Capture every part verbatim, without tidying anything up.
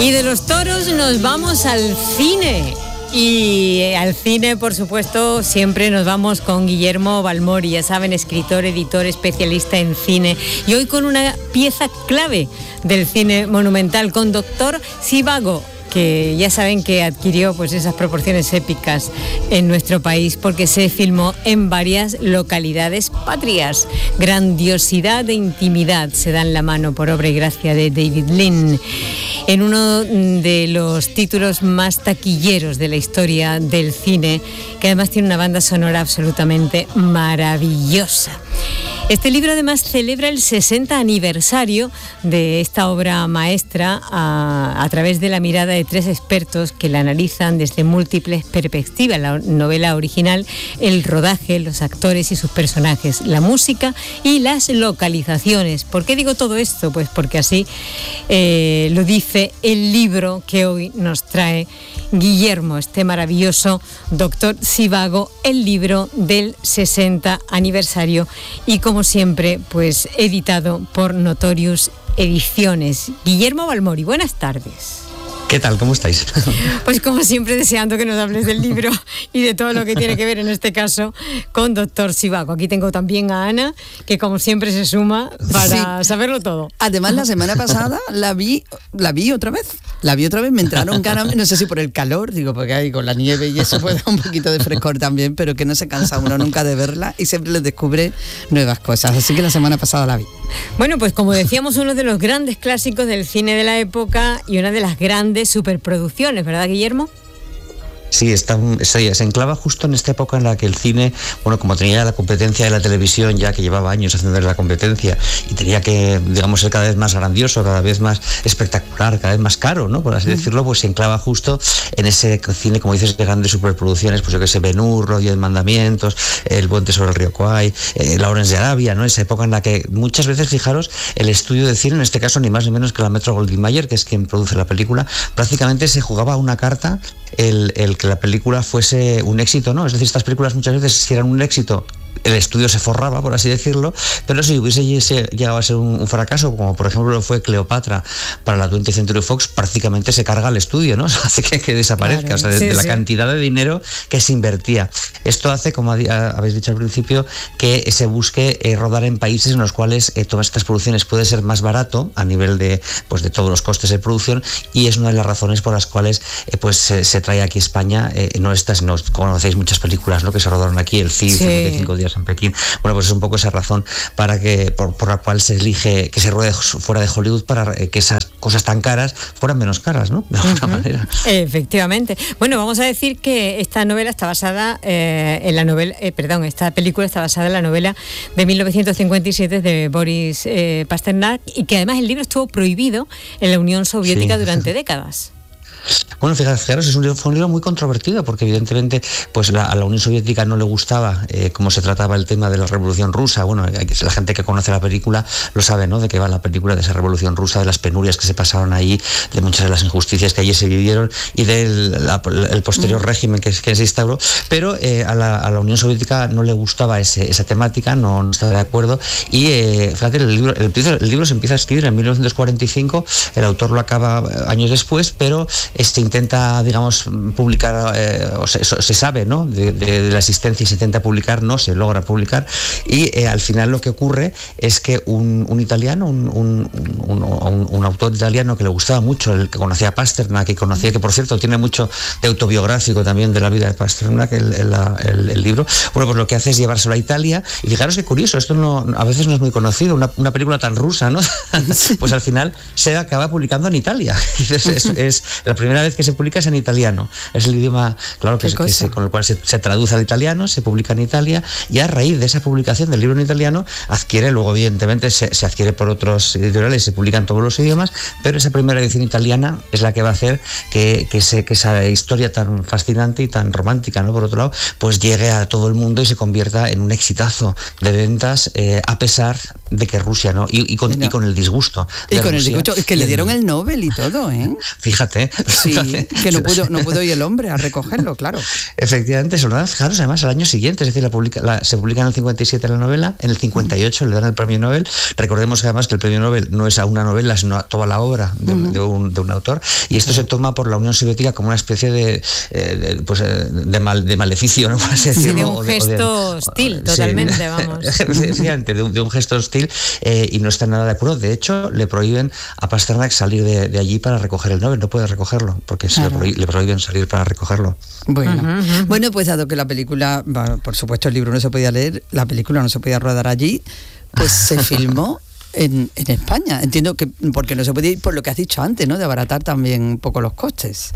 Y de los toros nos vamos al cine. Y al cine, por supuesto, siempre nos vamos con Guillermo Balmori, ya saben, escritor, editor, especialista en cine. Y hoy con una pieza clave del cine monumental, con Doctor Zhivago, que ya saben que adquirió pues esas proporciones épicas en nuestro país porque se filmó en varias localidades patrias. Grandiosidad e intimidad se dan la mano por obra y gracia de David Lean, en uno de los títulos más taquilleros de la historia del cine, que además tiene una banda sonora absolutamente maravillosa. Este libro además celebra el sesenta aniversario de esta obra maestra a, a través de la mirada de tres expertos que la analizan desde múltiples perspectivas: la novela original, el rodaje, los actores y sus personajes, la música y las localizaciones. ¿Por qué digo todo esto? Pues porque así eh, lo dice el libro que hoy nos trae Guillermo, este maravilloso Doctor Zhivago, el libro del sesenta aniversario, y como siempre, pues editado por Notorious Ediciones. Guillermo Balmori, buenas tardes. ¿Qué tal? ¿Cómo estáis? Pues como siempre, deseando que nos hables del libro y de todo lo que tiene que ver en este caso con Doctor Zhivago. Aquí tengo también a Ana, que como siempre se suma para sí. saberlo todo. Además, la semana pasada la vi, la vi otra vez. La vi otra vez, me entraron ganas, no sé si por el calor, digo, porque ahí con la nieve y eso puede dar un poquito de frescor también, pero que no se cansa uno nunca de verla y siempre les descubre nuevas cosas. Así que la semana pasada la vi. Bueno, pues como decíamos, uno de los grandes clásicos del cine de la época y una de las grandes superproducciones, ¿verdad, Guillermo? Sí, está, se enclava justo en esta época en la que el cine, bueno, como tenía la competencia de la televisión ya, que llevaba años haciendo la competencia, y tenía que, digamos, ser cada vez más grandioso, cada vez más espectacular, cada vez más caro, ¿no?, por así mm. decirlo, pues se enclava justo en ese cine, como dices, de grandes superproducciones, pues yo que sé, Ben-Hur, Los Diez Mandamientos, El Puente sobre el Río Kwai, eh, Lawrence de Arabia, ¿no?, esa época en la que muchas veces, fijaros, el estudio de cine, en este caso ni más ni menos que la Metro-Goldwyn-Mayer, que es quien produce la película, prácticamente se jugaba una carta el, el que la película fuese un éxito, ¿no? Es decir, estas películas muchas veces, si eran un éxito, el estudio se forraba, por así decirlo, pero si hubiese llegado a ser un, un fracaso, como por ejemplo lo fue Cleopatra para la twentieth Century Fox, prácticamente se carga el estudio, ¿no? Hace que, que desaparezca, claro, o sea, de, sí, de la sí. cantidad de dinero que se invertía. Esto hace, como habéis dicho al principio, que se busque eh, rodar en países en los cuales eh, todas estas producciones puede ser más barato a nivel de, pues, de todos los costes de producción, y es una de las razones por las cuales eh, pues se, se trae aquí a España, eh, no estas, no conocéis muchas películas, ¿no?, que se rodaron aquí, El Cid, sí. cincuenta y cinco días en Pekín. Bueno, pues es un poco esa razón para que por, por la cual se elige que se ruede fuera de Hollywood, para que esas cosas tan caras fueran menos caras, ¿no? De alguna uh-huh. manera. Efectivamente. Bueno, vamos a decir que esta novela está basada eh, en la novela, eh, perdón, esta película está basada en la novela de mil novecientos cincuenta y siete de Boris eh, Pasternak, y que además el libro estuvo prohibido en la Unión Soviética sí. durante décadas. Bueno, fijaros, es un, fue un libro muy controvertido, porque evidentemente pues la, a la Unión Soviética no le gustaba eh, cómo se trataba el tema de la Revolución Rusa. Bueno, la gente que conoce la película lo sabe, ¿no?, de qué va la película, de esa Revolución Rusa, de las penurias que se pasaron allí, de muchas de las injusticias que allí se vivieron y del la, el posterior régimen que, que se instauró. Pero eh, a, la, a la Unión Soviética no le gustaba ese, esa temática, no, no estaba de acuerdo, y eh, fíjate, el libro, el, el libro se empieza a escribir en mil novecientos cuarenta y cinco, el autor lo acaba años después, pero se intenta, digamos, publicar, eh, o se, se sabe, ¿no?, de, de, de la existencia, y se intenta publicar, no se logra publicar, y eh, al final lo que ocurre es que un, un italiano, un, un, un, un, un autor italiano que le gustaba mucho, el que conocía a Pasternak, que conocía, que por cierto tiene mucho de autobiográfico también de la vida de Pasternak, el, el, el, el libro, bueno, pues lo que hace es llevárselo a Italia, y fijaros qué curioso, esto no, a veces no es muy conocido, una, una película tan rusa, ¿no? Pues al final se acaba publicando en Italia. Es, es, es la primera vez que se publica es en italiano, es el idioma, claro, que, que se, con el cual se, se traduce al italiano, se publica en Italia, y a raíz de esa publicación del libro en italiano adquiere, luego evidentemente se, se adquiere por otros editoriales, se publica en todos los idiomas, pero esa primera edición italiana es la que va a hacer que, que, se, que esa historia tan fascinante y tan romántica, ¿no?, por otro lado, pues llegue a todo el mundo y se convierta en un exitazo de ventas, eh, a pesar de que Rusia, ¿no?, y, y, con, no. y con el disgusto y con Rusia, el disgusto, es que le dieron el Nobel y todo, ¿eh? Fíjate, Sí, que no pudo, no pudo ir el hombre a recogerlo, claro. Efectivamente, se lo dan, fijaros, además al año siguiente, es decir, la publica, la, se publica en el cincuenta y siete la novela, en el cincuenta y ocho le dan el premio Nobel. Recordemos que además que el premio Nobel no es a una novela, sino a toda la obra de, uh-huh. de, un, de un autor, y esto se toma por la Unión Soviética como una especie de, eh, de, pues, de, mal, de maleficio, ¿no? Por así decirlo, sí, de un gesto de, hostil, sí, totalmente, vamos. Efectivamente, de un, de un gesto hostil, eh, y no está nada de acuerdo. De hecho, le prohíben a Pasternak salir de, de allí para recoger el Nobel, no puede recogerlo, porque claro. se le, prohí, le prohíben salir para recogerlo. Bueno, uh-huh, uh-huh. bueno, pues dado que la película, por supuesto el libro no se podía leer, la película no se podía rodar allí, pues se filmó en, en España. Entiendo que porque no se podía ir por lo que has dicho antes, ¿no? De abaratar también un poco los costes.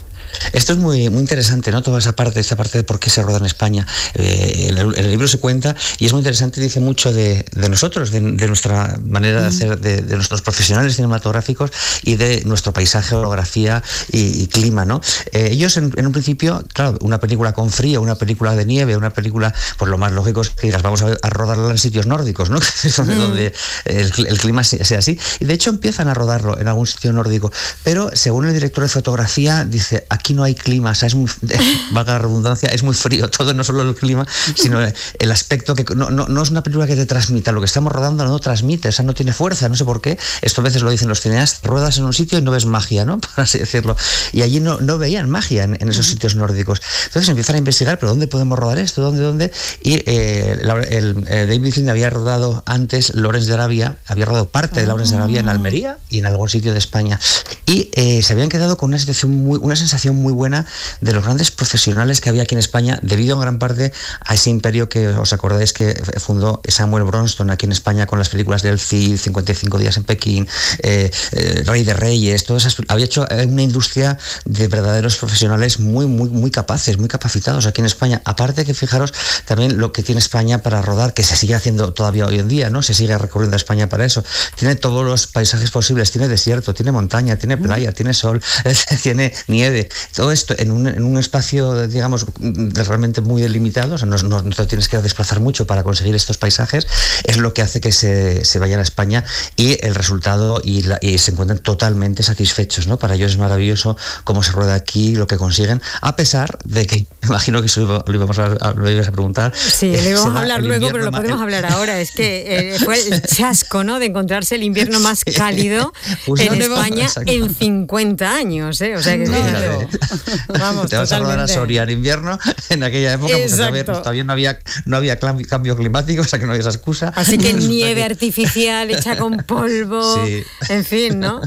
Esto es muy, muy interesante, ¿no? Toda esa parte, esta parte de por qué se roda en España. Eh, en, el, en el libro se cuenta y es muy interesante, dice mucho de, de nosotros, de, de nuestra manera de hacer, de, de nuestros profesionales cinematográficos y de nuestro paisaje, orografía y, y clima, ¿no? Eh, ellos en, en un principio, claro, una película con frío, una película de nieve, una película, pues lo más lógico es que digas, vamos a, a rodarla en sitios nórdicos, ¿no? donde, mm. donde el, el clima sea, sea así. Y de hecho empiezan a rodarlo en algún sitio nórdico, pero según el director de fotografía dice, aquí no hay clima, o sea, es muy, valga la redundancia, es muy frío, todo, no solo el clima, sino el aspecto que no, no, no es una película que te transmita, lo que estamos rodando no transmite, o sea, no tiene fuerza, no sé por qué, esto a veces lo dicen los cineastas, ruedas en un sitio y no ves magia, ¿no? Por así decirlo, y allí no, no veían magia en, en esos sitios nórdicos, entonces empiezan a investigar, pero ¿dónde podemos rodar esto? ¿Dónde? ¿Dónde? Y eh, el, el, el David Flynn había rodado antes Lawrence de Arabia, había rodado parte de Lawrence de Arabia en Almería y en algún sitio de España, y eh, se habían quedado con una sensación muy, una sensación muy buena de los grandes profesionales que había aquí en España, debido en gran parte a ese imperio que os acordáis que fundó Samuel Bronston aquí en España con las películas del Cid, cincuenta y cinco días en Pekín, eh, eh, Rey de Reyes, todas esas, había hecho una industria de verdaderos profesionales muy, muy, muy capaces, muy capacitados aquí en España. Aparte que fijaros también lo que tiene España para rodar, que se sigue haciendo todavía hoy en día, ¿no? Se sigue recorriendo a España para eso. Tiene todos los paisajes posibles, tiene desierto, tiene montaña, tiene playa, tiene sol, tiene nieve, todo esto en un, en un espacio, digamos, realmente muy delimitado, o sea, no, no, no te tienes que desplazar mucho para conseguir estos paisajes, es lo que hace que se, se vayan a España y el resultado y, la, y se encuentran totalmente satisfechos, ¿no? Para ellos es maravilloso cómo se rueda aquí, lo que consiguen, a pesar de que, imagino que eso lo íbamos a, lo ibas a preguntar. Sí, le íbamos a hablar luego, pero lo podemos hablar ahora. Es que eh, fue el chasco, ¿no? De encontrarse el invierno más cálido pues en España exacto. en cincuenta años, ¿eh? O sea que no, no. Vamos, te vas totalmente. A rodar a Soria en invierno en aquella época, porque todavía, todavía no había no había cambio climático, o sea que no había esa excusa. Así que nieve artificial hecha con polvo, sí. En fin, ¿no?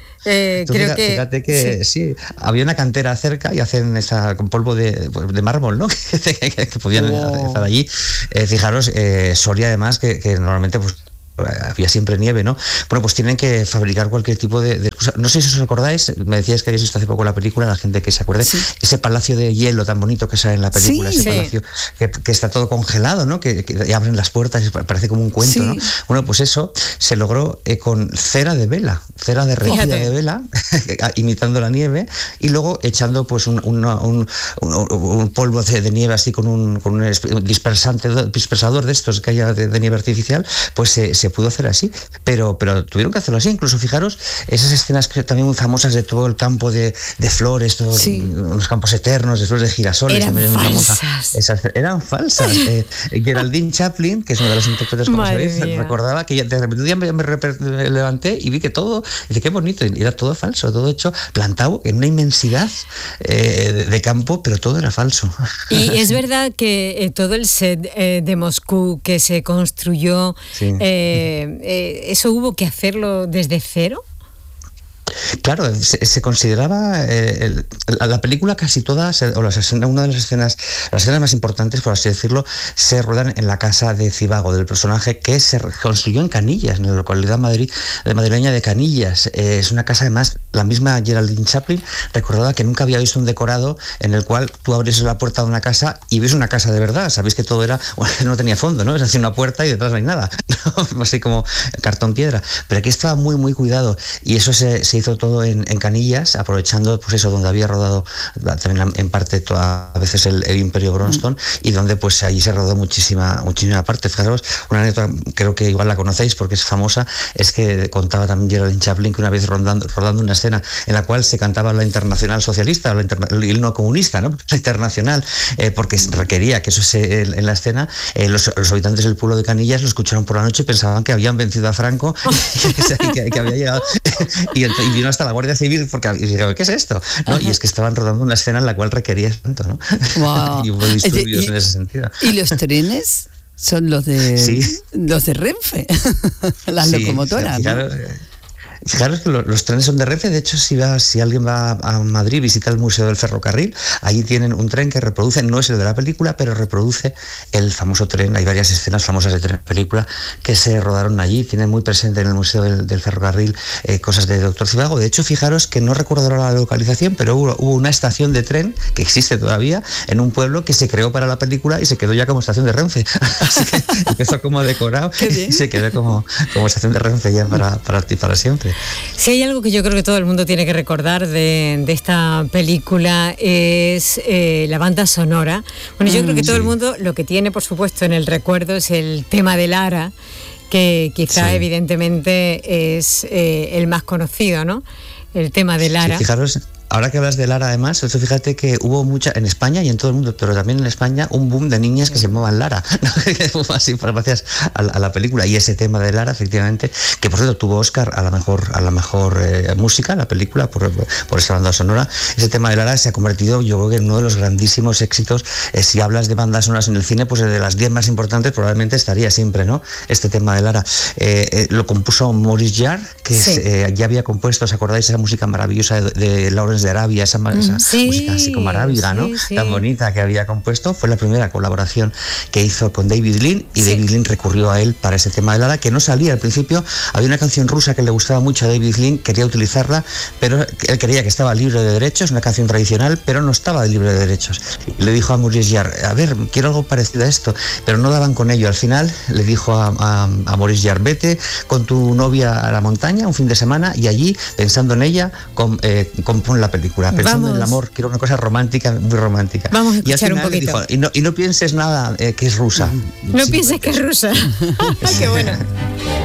Eh, creo fíjate, que fíjate que sí. sí, había una cantera cerca y hacen esa con polvo de, de mármol, ¿no? que, que, que podían oh. estar allí. Eh, fijaros, eh, Soria además, que, que normalmente pues había siempre nieve, ¿no? Bueno, pues tienen que fabricar cualquier tipo de, de... No sé si os acordáis, me decíais que habéis visto hace poco la película, la gente que se acuerde, sí. ese palacio de hielo tan bonito que sale en la película, sí, ese sí. palacio que, que está todo congelado, ¿no? Que, que abren las puertas y parece como un cuento, sí. ¿no? Bueno, pues eso se logró eh, con cera de vela, cera derretida de vela, imitando la nieve, y luego echando pues un, un, un, un, un polvo de, de nieve así con un, con un dispersante, dispersador de estos que haya de, de nieve artificial, pues se se pudo hacer así, pero, pero tuvieron que hacerlo así. Incluso fijaros esas escenas que también muy famosas de todo el campo de, de flores, todos sí. los campos eternos, de flores de girasoles. Eran también falsas. Esas, eran falsas. eh, Geraldine Chaplin, que es una de las intérpretes, como sabéis, recordaba que de repente un día me, me, me levanté y vi que todo, y dice, qué bonito, y era todo falso, todo hecho plantado en una inmensidad eh, de, de campo, pero todo era falso. Y es verdad que eh, todo el set eh, de Moscú que se construyó, sí. eh, Eh, eh, ¿eso hubo que hacerlo desde cero? Claro, se, se consideraba eh, el, la película casi todas, o las escenas, una de las escenas, las escenas más importantes, por así decirlo, se ruedan en la casa de Cibago, del personaje que se construyó en Canillas, en la localidad Madrid, de madrileña de Canillas. Eh, es una casa, además, la misma Geraldine Chaplin recordaba que nunca había visto un decorado en el cual tú abres la puerta de una casa y ves una casa de verdad. Sabéis que todo era, bueno, no tenía fondo, ¿no? Es así una puerta y detrás no hay nada, ¿no? Así como cartón piedra. Pero aquí estaba muy, muy cuidado, y eso se, se hizo todo en, en Canillas, aprovechando pues eso, donde había rodado también en parte toda, a veces el, el Imperio Bronston, mm. y donde pues allí se rodó muchísima muchísima parte. Fijaros, una anécdota, creo que igual la conocéis porque es famosa, es que contaba también Geraldine Chaplin que una vez rodando, rodando una escena escena en la cual se cantaba la Internacional Socialista, la interna, el himno comunista, ¿no? La Internacional, eh, porque requería que eso se, en, en la escena, eh, los, los habitantes del pueblo de Canillas lo escucharon por la noche y pensaban que habían vencido a Franco y que, que había llegado y, y vino hasta la Guardia Civil porque y dije, ¿qué es esto? ¿No? Y es que estaban rodando una escena en la cual requería tanto, ¿no? Wow. Y hubo disturbios y, en ese sentido. ¿Y los trenes? Son los de ¿Sí? los de Renfe, las sí, locomotoras. Sí, claro, ¿no? Fijaros que los trenes son de Renfe. De hecho, si va, si alguien va a Madrid, visita el Museo del Ferrocarril, allí tienen un tren que reproduce, no es el de la película, pero reproduce el famoso tren. Hay varias escenas famosas de tren película que se rodaron allí. Tienen muy presente en el Museo del, del Ferrocarril eh, cosas de Doctor Cibago. De hecho, fijaros que no recuerdo ahora la localización, pero hubo, hubo una estación de tren que existe todavía en un pueblo que se creó para la película y se quedó ya como estación de Renfe. Así que empezó como decorado y se quedó como, como estación de Renfe ya para, para, para siempre. Si hay algo que yo creo que todo el mundo tiene que recordar de, de esta película es eh, la banda sonora. Bueno, yo mm, creo que todo sí. el mundo lo que tiene, por supuesto, en el recuerdo es el tema de Lara, que quizá sí. evidentemente es eh, el más conocido, ¿no? El tema de Lara. Sí, fijaros. Ahora que hablas de Lara, además, eso fíjate que hubo mucha, en España y en todo el mundo, pero también en España, un boom de niñas que se llamaban Lara, ¿no? Así, gracias a, a la película. Y ese tema de Lara, efectivamente, que por cierto tuvo Oscar a la mejor, a la mejor eh, música, la película, por, por esa banda sonora. Ese tema de Lara se ha convertido, yo creo que en uno de los grandísimos éxitos. Eh, si hablas de bandas sonoras en el cine, pues de las diez más importantes probablemente estaría siempre, ¿no? Este tema de Lara. Eh, eh, lo compuso Maurice Jarre, que sí. es, eh, ya había compuesto, ¿os acordáis? Esa música maravillosa de, de Lawrence de Arabia, esa, esa sí, música así como arábiga, ¿no? Sí, sí. Tan bonita que había compuesto. Fue la primera colaboración que hizo con David Lean y sí. David Lean recurrió a él para ese tema de Lara, que no salía al principio. Había una canción rusa que le gustaba mucho a David Lean, quería utilizarla, pero él creía que estaba libre de derechos, una canción tradicional, pero no estaba libre de derechos. Y le dijo a Maurice Jarre, a ver, quiero algo parecido a esto, pero no daban con ello. Al final le dijo a, a, a Maurice Jarre, vete con tu novia a la montaña un fin de semana y allí, pensando en ella, com, eh, compón la película. Pensando Vamos. en el amor, quiero una cosa romántica, muy romántica. Vamos a escuchar y un poquito. Dijo, y, no, y no pienses nada eh, que es rusa. No pienses que es rusa. Qué bueno.